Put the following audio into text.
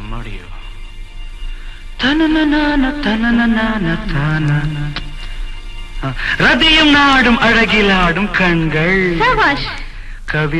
அம்மாடியோ தனனனான தனனனான தான ரதியும் நாடும் அழகிலாடும் கண்கள் சபாஷ். கவி